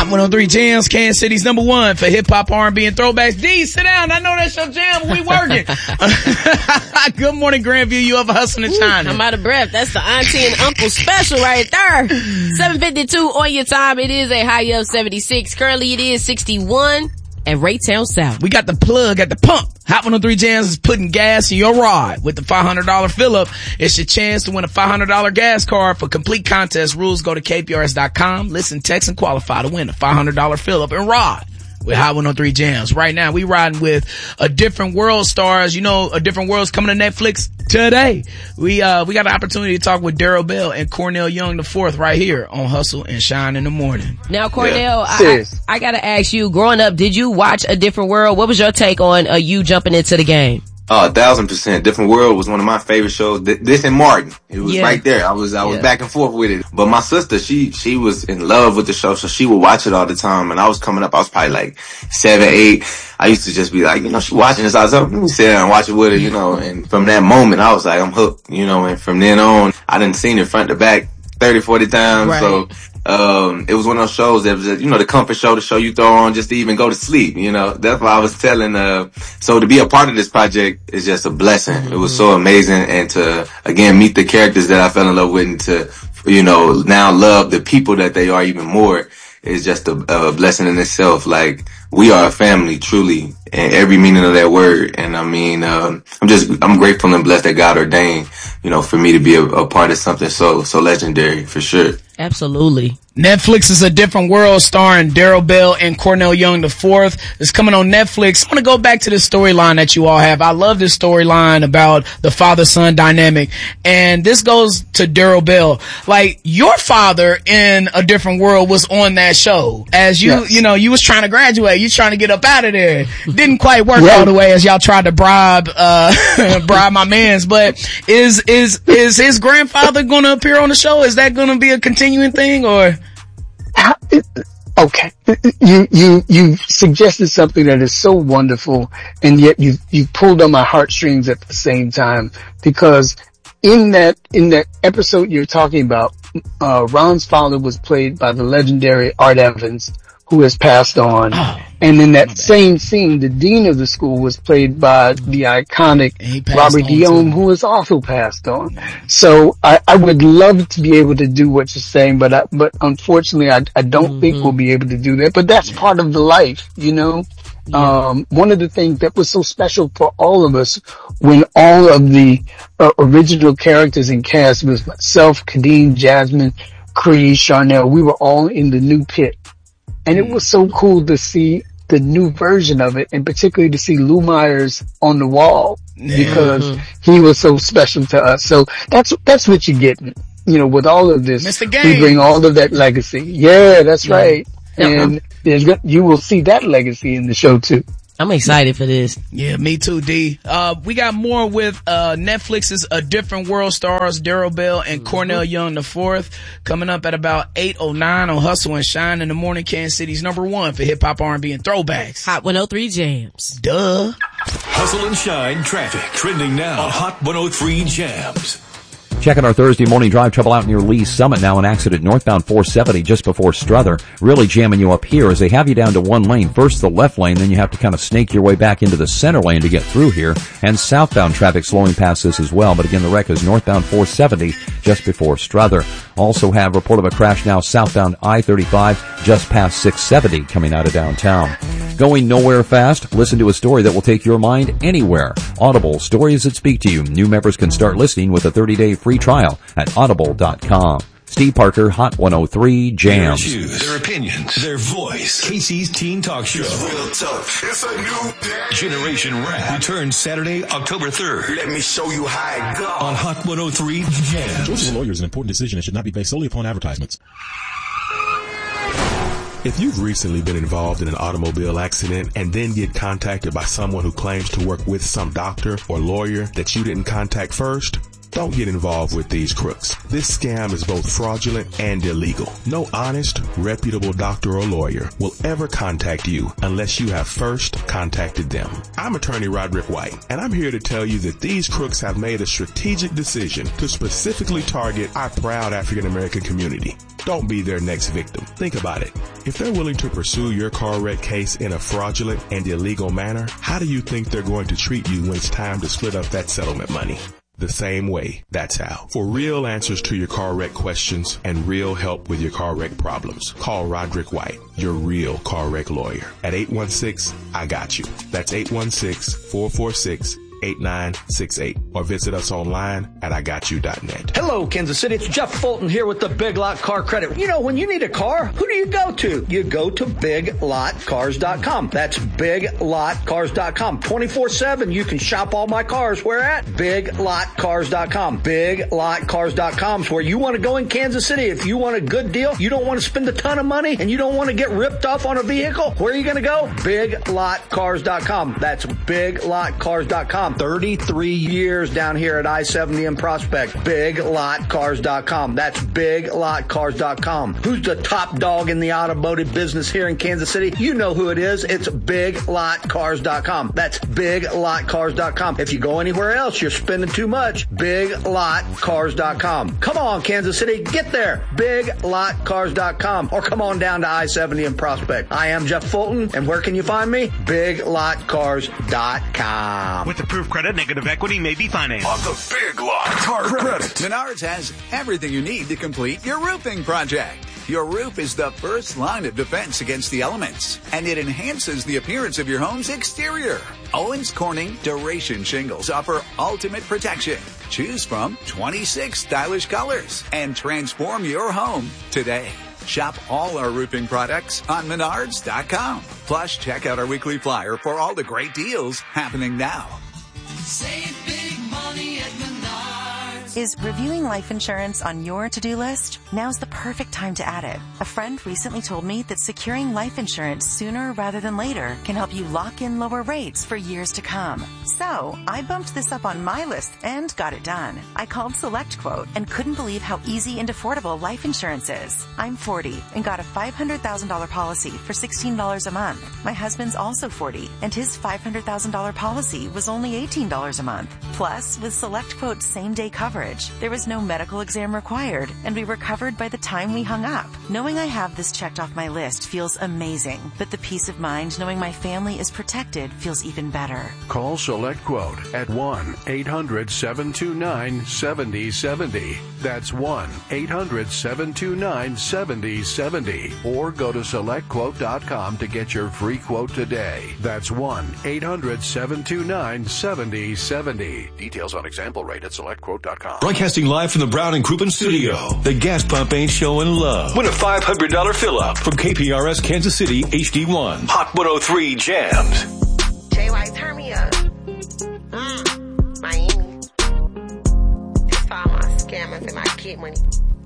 Hot 103 Jams, Kansas City's #1 for hip hop, R&B, and throwbacks. D, sit down. I know that's your jam. We working. Good morning, Grandview. You ever hustling and shining? I'm out of breath. That's the auntie and uncle special right there. 7:52 on your time. It is a high of 76. Currently, it is 61 at Raytown South. We got the plug at the pump. Hot 103 Jams is putting gas in your ride. With the $500 fill-up, it's your chance to win a $500 gas card. For complete contest rules, go to kprs.com. Listen, text, and qualify to win a $500 fill-up and ride with Hot 103 Jams. Right now, we riding with A Different World stars. You know, A Different World's coming to Netflix today. We got an opportunity to talk with Daryl Bell and Cornell Young IV right here on Hustle and Shine in the Morning. Now, Cornell, I gotta ask you, growing up, did you watch A Different World? What was your take on you jumping into the game? 1,000%. Different World was one of my favorite shows. This and Martin. It was right there. I was back and forth with it. But my sister, she was in love with the show, so she would watch it all the time. And I was coming up, I was probably like 7, 8. I used to just be like, she watching this. I was like, let me sit down and watch it with her, And from that moment, I was like, I'm hooked, And from then on, I done seen it front to back 30, 40 times. Right. So, it was one of those shows that was, the comfort show, the show you throw on just to even go to sleep, That's why I was telling, so to be a part of this project is just a blessing. Mm-hmm. It was so amazing. And to, again, meet the characters that I fell in love with and to, now love the people that they are even more is just a blessing in itself. Like, we are a family, truly, in every meaning of that word. And I mean, I'm grateful and blessed that God ordained, for me to be a part of something so legendary, for sure. Absolutely. Netflix is A Different World starring Daryl Bell and Cornell Young IV. It's coming on Netflix. I want to go back to the storyline that you all have. I love this storyline about the father-son dynamic. And this goes to Daryl Bell. Like, your father in A Different World was on that show. As you, you was trying to graduate. You trying to get up out of there. Didn't quite work all the way as y'all tried to bribe my mans. But is his grandfather going to appear on the show? Is that going to be a continuing thing, or? Okay. You suggested something that is so wonderful, and yet you pulled on my heartstrings at the same time, because in that episode you're talking about, Ron's father was played by the legendary Art Evans, who has passed on. Oh, and in that same scene, the dean of the school was played by the iconic Robert Guillaume, who has also passed on. So I would love to be able to do what you're saying, but unfortunately I don't think we'll be able to do that. But that's part of the life, Yeah. One of the things that was so special for all of us when all of the original characters in cast was myself, Kadeem, Jasmine, Cree, Charnel, we were all in the new pit. And it was so cool to see the new version of it, and particularly to see Lou Myers on the wall, because he was so special to us. So that's what you're getting, with all of this. Mr. Gaines. We bring all of that legacy. Yeah, that's right. And you will see that legacy in the show too. I'm excited for this. Yeah, me too, D. We got more with Netflix's A Different World stars Daryl Bell and Cornell Young IV coming up at about 8:09 on Hustle and Shine in the Morning, Kansas City's #1 for hip hop, R&B, and throwbacks. Hot 103 Jams. Duh. Hustle and Shine traffic trending now on Hot 103 Jams. Checking our Thursday morning drive trouble out near Lee Summit now. An accident northbound 470 just before Strother. Really jamming you up here as they have you down to one lane. First the left lane, then you have to kind of snake your way back into the center lane to get through here. And southbound traffic slowing past this as well. But again, the wreck is northbound 470 just before Strother. Also have report of a crash now southbound I-35 just past 670 coming out of downtown. Going nowhere fast? Listen to a story that will take your mind anywhere. Audible, stories that speak to you. New members can start listening with a 30-day free trial at audible.com. Steve Parker, Hot 103 Jams. Their issues, their opinions, their voice. Casey's Teen Talk Show. It's real tough. It's a new day. Generation Rap returns Saturday, October 3rd. Let me show you how it goes. On Hot 103 Jams. Choice of a lawyer is an important decision and should not be based solely upon advertisements. If you've recently been involved in an automobile accident and then get contacted by someone who claims to work with some doctor or lawyer that you didn't contact first, don't get involved with these crooks. This scam is both fraudulent and illegal. No honest, reputable doctor or lawyer will ever contact you unless you have first contacted them. I'm attorney Roderick White, and I'm here to tell you that these crooks have made a strategic decision to specifically target our proud African American community. Don't be their next victim. Think about it. If they're willing to pursue your car wreck case in a fraudulent and illegal manner, how do you think they're going to treat you when it's time to split up that settlement money? The same way. That's how. For real answers to your car wreck questions and real help with your car wreck problems, call Roderick White, your real car wreck lawyer, at 816-I-GOT-YOU. That's 816-446-8968. Or visit us online at IGotYou.net. Hello, Kansas City. It's Jeff Fulton here with the Big Lot Car Credit. You know, when you need a car, who do you go to? You go to BigLotCars.com. That's BigLotCars.com. 24/7, you can shop all my cars. Where at? BigLotCars.com. BigLotCars.com is where you want to go in Kansas City. If you want a good deal, you don't want to spend a ton of money, and you don't want to get ripped off on a vehicle, where are you going to go? BigLotCars.com. That's BigLotCars.com. 33 years down here at I-70 in Prospect. BigLotCars.com. That's BigLotCars.com. Who's the top dog in the automotive business here in Kansas City? You know who it is. It's BigLotCars.com. That's BigLotCars.com. If you go anywhere else, you're spending too much. BigLotCars.com. Come on, Kansas City. Get there. BigLotCars.com. Or come on down to I-70 in Prospect. I am Jeff Fulton, and where can you find me? BigLotCars.com. With approved credit, negative equity may be financed. On the Big Lot Car Credit. Menards has everything you need to complete your roofing project. Your roof is the first line of defense against the elements, and it enhances the appearance of your home's exterior. Owens Corning Duration Shingles offer ultimate protection. Choose from 26 stylish colors and transform your home today. Shop all our roofing products on Menards.com. Plus, check out our weekly flyer for all the great deals happening now. Save big money at Menards. Is reviewing life insurance on your to-do list? Now's the perfect time to add it. A friend recently told me that securing life insurance sooner rather than later can help you lock in lower rates for years to come. So, I bumped this up on my list and got it done. I called SelectQuote and couldn't believe how easy and affordable life insurance is. I'm 40 and got a $500,000 policy for $16 a month. My husband's also 40 and his $500,000 policy was only $18 a month. Plus, with SelectQuote's same-day coverage, there was no medical exam required, and we were covered by the time we hung up. Knowing I have this checked off my list feels amazing, but the peace of mind knowing my family is protected feels even better. Call SelectQuote at 1-800-729-7070. That's 1-800-729-7070. Or go to SelectQuote.com to get your free quote today. That's 1-800-729-7070. Details on example rate at SelectQuote.com. Broadcasting live from the Brown and Crouppen studio. The gas pump ain't showing love. Win a $500 fill-up from KPRS Kansas City HD1. Hot 103 Jams. JY, turn me up. Miami. That's for all my scammers and my kid money.